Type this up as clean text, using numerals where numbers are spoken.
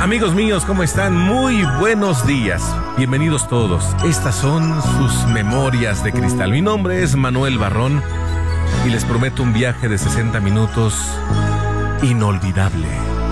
Amigos míos, ¿cómo están? Muy buenos días. Bienvenidos todos. Estas son sus memorias de cristal. Mi nombre es Manuel Barrón y les prometo un viaje de 60 minutos inolvidable.